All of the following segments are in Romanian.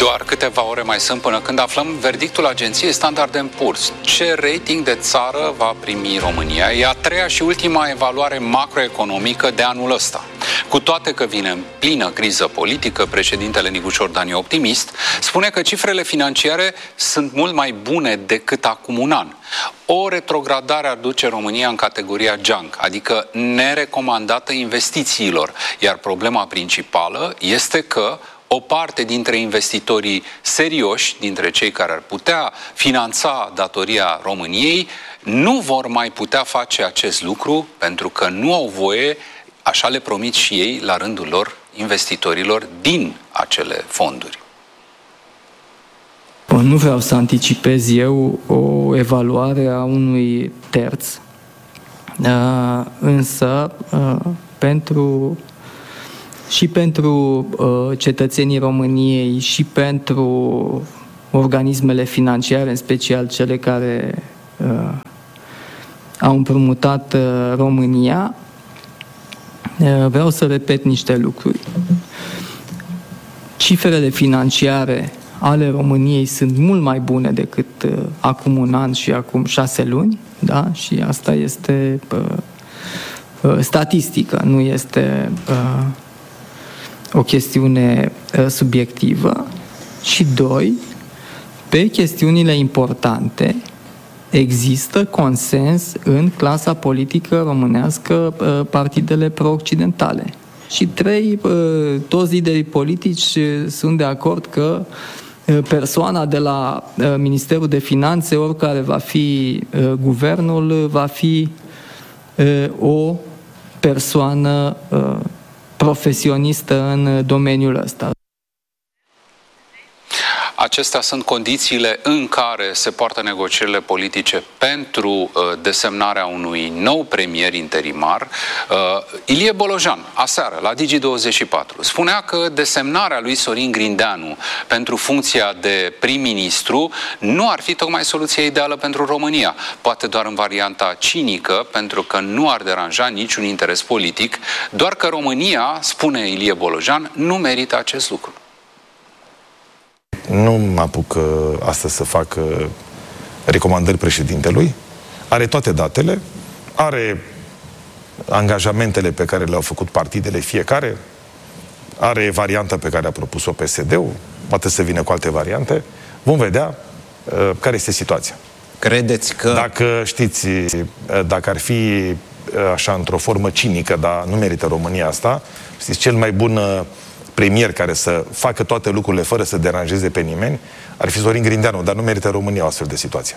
Doar câteva ore mai sunt până când aflăm verdictul agenției Standard & Poor's. Ce rating de țară va primi România? E a treia și ultima evaluare macroeconomică de anul ăsta. Cu toate că vine în plină criză politică, președintele Nicușor Dan e optimist, spune că cifrele financiare sunt mult mai bune decât acum un an. O retrogradare ar duce România în categoria junk, adică nerecomandată investițiilor, iar problema principală este că o parte dintre investitorii serioși, dintre cei care ar putea finanța datoria României, nu vor mai putea face acest lucru pentru că nu au voie, așa le promit și ei, la rândul lor, investitorilor din acele fonduri. Nu vreau să anticipez eu o evaluare a unui terț, însă pentru cetățenii României și pentru organismele financiare, în special cele care au împrumutat România, vreau să repet niște lucruri. Cifrele financiare ale României sunt mult mai bune decât acum un an și acum 6 luni, da? Și asta este statistică, nu este o chestiune subiectivă. Și doi, pe chestiunile importante există consens în clasa politică românească, partidele pro-occidentale. Și trei, toți liderii politici sunt de acord că persoana de la Ministerul de Finanțe, oricare va fi guvernul, va fi o persoană profesionistă în domeniul ăsta. Acestea sunt condițiile în care se poartă negocierile politice pentru desemnarea unui nou premier interimar. Ilie Bolojan, aseară, la Digi24, spunea că desemnarea lui Sorin Grindeanu pentru funcția de prim-ministru nu ar fi tocmai soluția ideală pentru România. Poate doar în varianta cinică, pentru că nu ar deranja niciun interes politic, doar că România, spune Ilie Bolojan, nu merită acest lucru. Nu mă apuc astăzi să fac recomandări președintelui. Are toate datele, are angajamentele pe care le-au făcut partidele fiecare, are varianta pe care a propus-o PSD-ul, poate să vină cu alte variante. Vom vedea care este situația. Credeți că... Dacă știți, dacă ar fi așa într-o formă cinică, dar nu merită România asta, știți, cel mai bun premier care să facă toate lucrurile fără să deranjeze pe nimeni ar fi Sorin Grindeanu, dar nu merită România o astfel de situație.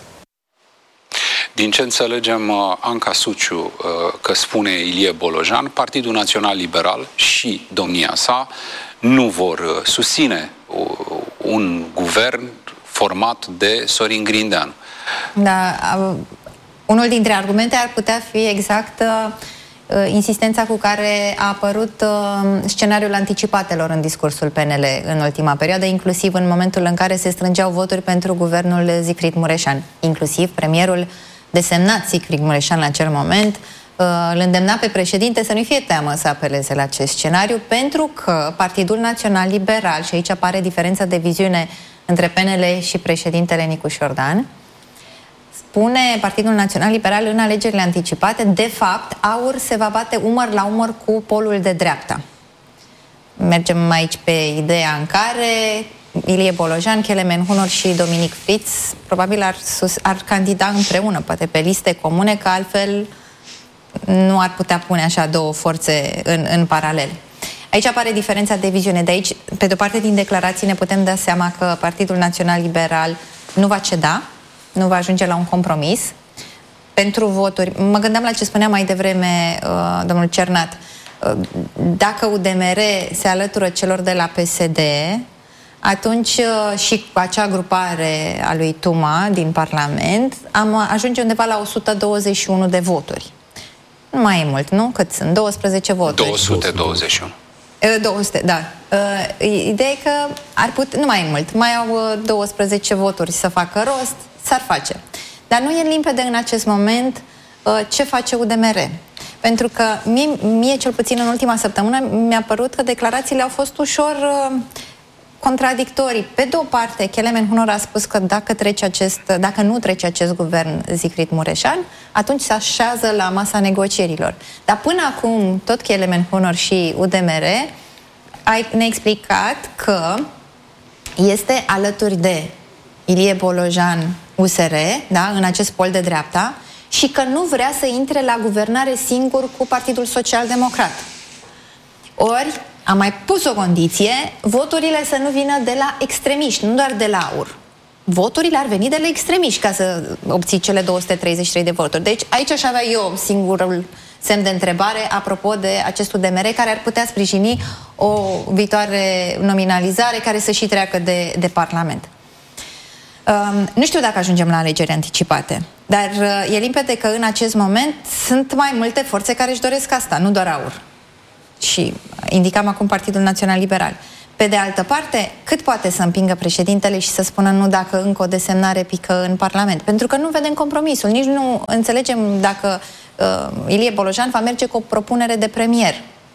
Din ce înțelegem, Anca Suciu, că spune Ilie Bolojan, Partidul Național Liberal și domnia sa nu vor susține un guvern format de Sorin Grindeanu. Da, unul dintre argumente ar putea fi exact insistența cu care a apărut scenariul anticipatelor în discursul PNL în ultima perioadă, inclusiv în momentul în care se strângeau voturi pentru guvernul Sigfrid Mureșan. Inclusiv premierul desemnat Sigfrid Mureșan la acel moment îl îndemna pe președinte să nu fie teamă să apeleze la acest scenariu, pentru că Partidul Național Liberal, și aici apare diferența de viziune între PNL și președintele Nicușor Dan, spune Partidul Național Liberal în alegerile anticipate, de fapt, AUR se va bate umăr la umăr cu polul de dreapta. Mergem aici pe ideea în care Ilie Bolojan, Kelemen Hunor și Dominic Fritz probabil ar candida împreună, poate pe liste comune, că altfel nu ar putea pune așa două forțe în paralel. Aici apare diferența de viziune. De aici, pe de-o parte, din declarații ne putem da seama că Partidul Național Liberal nu va ceda, nu va ajunge la un compromis pentru voturi. Mă gândeam la ce spunea mai devreme domnul Cernat. Dacă UDMR se alătură celor de la PSD, atunci și cu acea grupare a lui Tuma din Parlament ajunge undeva la 121 de voturi. Nu mai e mult, nu? Cât sunt? 12 voturi. 221. 200, da. Ideea e că nu mai e mult. Mai au 12 voturi să facă rost, s-ar face. Dar nu e limpede în acest moment ce face UDMR. Pentru că mie cel puțin în ultima săptămână mi-a părut că declarațiile au fost ușor contradictorii. Pe de o parte, Kelemen Hunor a spus că dacă nu trece acest guvern Zicrit Mureșan, atunci se așează la masa negocierilor. Dar până acum, tot Kelemen Hunor și UDMR ne-a explicat că este alături de Ilie Bolojan, USR, da, în acest pol de dreapta, și că nu vrea să intre la guvernare singur cu Partidul Social Democrat. Ori a mai pus o condiție, voturile să nu vină de la extremiști, nu doar de la AUR. Voturile ar veni de la extremiști ca să obții cele 233 de voturi. Deci aici aș avea eu singurul semn de întrebare apropo de acest UDMR care ar putea sprijini o viitoare nominalizare care să și treacă de Parlament. Nu știu dacă ajungem la alegeri anticipate, dar e limpede că în acest moment sunt mai multe forțe care își doresc asta, nu doar AUR. Și indicam acum Partidul Național Liberal. Pe de altă parte, cât poate să împingă președintele și să spună nu dacă încă o desemnare pică în Parlament? Pentru că nu vedem compromisul. Nici nu înțelegem dacă Ilie Bolojan va merge cu o propunere de premier.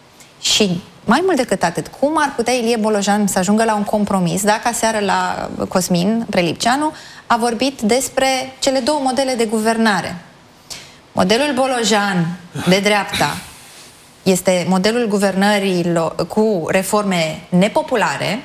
Și mai mult decât atât, cum ar putea Ilie Bolojan să ajungă la un compromis dacă aseară la Cosmin Prelipceanu a vorbit despre cele două modele de guvernare. Modelul Bolojan de dreapta este modelul guvernării cu reforme nepopulare,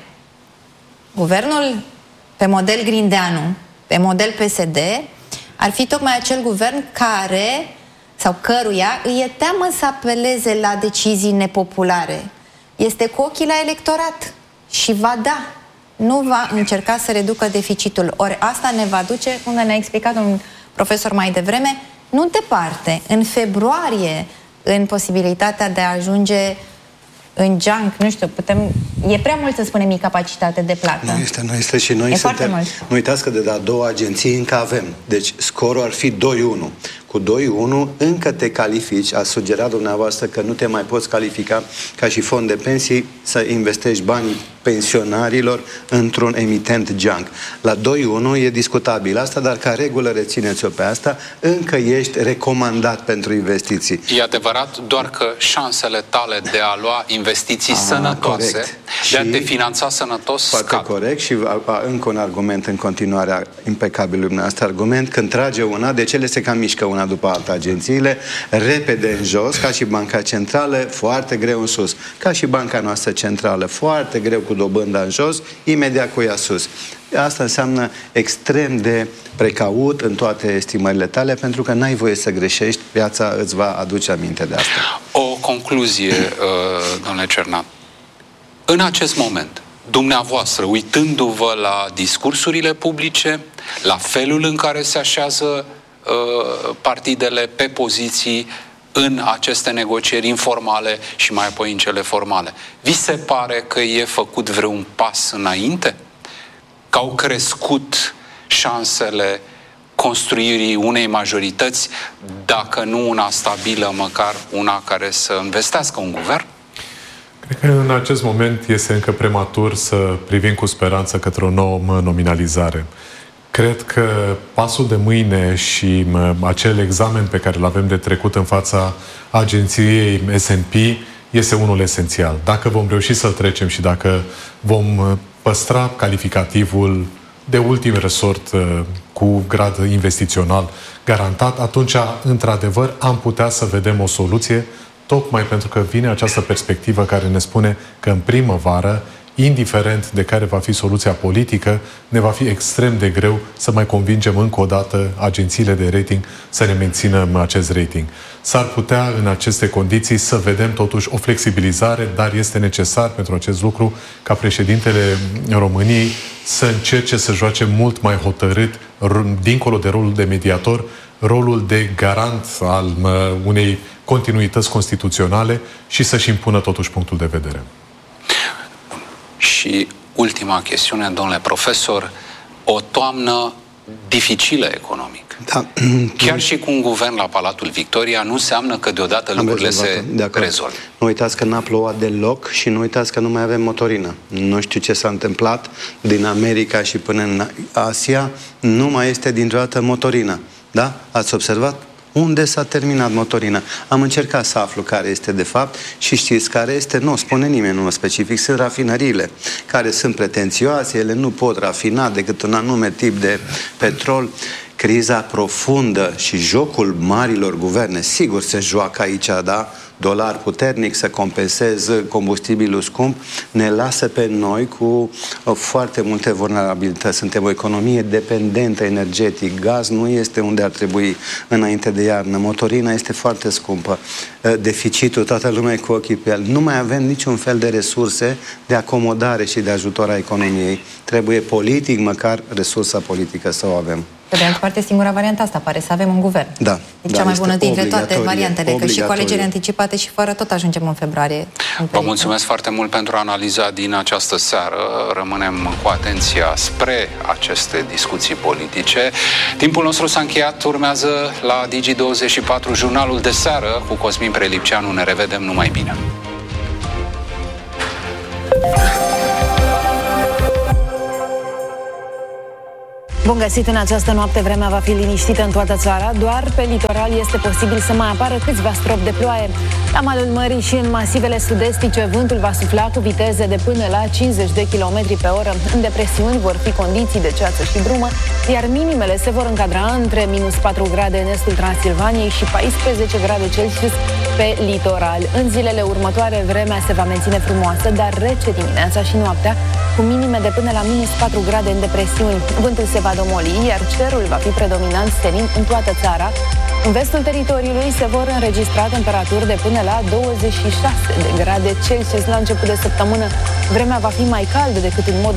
guvernul pe model Grindeanu, pe model PSD, ar fi tocmai acel guvern care, sau căruia, îi e teamă să apeleze la decizii nepopulare. Este cu ochii la electorat și va da. Nu va încerca să reducă deficitul. Ori asta ne va duce, cum ne-a explicat un profesor mai devreme, nu departe, în februarie, în posibilitatea de a ajunge în junk, nu știu, e prea mult să spunem incapacitate de plată. Nu este și noi suntem. Nu uitați că de la două agenții încă avem. Deci scorul ar fi 2-1. Cu 2-1 încă te califici, a sugerat dumneavoastră că nu te mai poți califica ca și fond de pensii să investești banii pensionarilor într-un emitent junk. La 2-1 e discutabil asta, dar ca regulă rețineți-o pe asta, încă ești recomandat pentru investiții. E adevărat, doar că șansele tale de a lua investiții sănătoase, corect. De a te finanța sănătos, foarte scad. Corect. Și încă un argument în continuare impecabilul nostru argument, când trage una, de ce le se cam mișcă una după alta agențiile, repede în jos, ca și Banca Centrală, foarte greu în sus. Ca și Banca noastră centrală, foarte greu cu dobânda în jos, imediat cu ea sus. Asta înseamnă extrem de precaut în toate estimările tale, pentru că n-ai voie să greșești, viața îți va aduce aminte de asta. O concluzie, domnule Cernat. În acest moment, dumneavoastră, uitându-vă la discursurile publice, la felul în care se așează partidele pe poziții în aceste negocieri informale și mai apoi în cele formale, vi se pare că e făcut vreun pas înainte? Că au crescut șansele construirii unei majorități, dacă nu una stabilă, măcar una care să investească un guvern? Cred că în acest moment este încă prematur să privim cu speranță către o nouă nominalizare. Cred că pasul de mâine și acel examen pe care îl avem de trecut în fața agenției S&P este unul esențial. Dacă vom reuși să-l trecem și dacă vom păstra calificativul de ultim resort cu grad investițional garantat, atunci, într-adevăr, am putea să vedem o soluție, tocmai pentru că vine această perspectivă care ne spune că în primăvară, indiferent de care va fi soluția politică, ne va fi extrem de greu să mai convingem încă o dată agențiile de rating să ne mențină acest rating. S-ar putea în aceste condiții să vedem totuși o flexibilizare, dar este necesar pentru acest lucru ca președintele României să încerce să joace mult mai hotărât, dincolo de rolul de mediator, rolul de garant al unei continuități constituționale și să-și impună totuși punctul de vedere. Și ultima chestiune, domnule profesor, o toamnă dificilă economic. Da. Chiar și cu un guvern la Palatul Victoria nu înseamnă că deodată lucrurile se rezolvă. Nu uitați că n-a plouat deloc și nu uitați că nu mai avem motorină. Nu știu ce s-a întâmplat din America și până în Asia, nu mai este dintr-o dată motorină. Da? Ați observat? Unde s-a terminat Motorina? Am încercat să aflu care este de fapt și știți care este? Nu spune nimeni, nu specific. Sunt rafinăriile care sunt pretențioase, ele nu pot rafina decât un anume tip de petrol. Criza profundă și jocul marilor guverne, sigur se joacă aici, da? Dolar puternic să compenseze combustibilul scump, ne lasă pe noi cu foarte multe vulnerabilități. Suntem o economie dependentă energetic. Gaz nu este unde ar trebui înainte de iarnă. Motorina este foarte scumpă. Deficitul, toată lumea e cu ochii pe el. Nu mai avem niciun fel de resurse de acomodare și de ajutor a economiei. Trebuie politic, măcar resursa politică să o avem. Pe de altă parte, singura variantă asta pare să avem un guvern. Da. E cea mai bună dintre toate variantele, că și cu alegeri anticipate și fără tot ajungem în februarie. Vă mulțumesc foarte mult pentru analiza din această seară. Rămânem cu atenția spre aceste discuții politice. Timpul nostru s-a încheiat. Urmează la Digi24 jurnalul de seară cu Cosmin Prelipceanu. Ne revedem, numai bine! Bun găsit! În această noapte vremea va fi liniștită în toată țara, doar pe litoral este posibil să mai apară câțiva stropi de ploaie. La malul mării și în masivele sud-estice, vântul va sufla cu viteze de până la 50 de km pe oră. În depresiuni vor fi condiții de ceață și brumă, iar minimele se vor încadra între minus 4 grade în estul Transilvaniei și 14 grade Celsius pe litoral. În zilele următoare, vremea se va menține frumoasă, dar rece dimineața și noaptea, cu minime de până la minus 4 grade în depresiuni. Vântul se va domoli, iar cerul va fi predominant senin în toată țara. În vestul teritoriului se vor înregistra temperaturi de până la 26 de grade Celsius la început de săptămână. Vremea va fi mai caldă decât în mod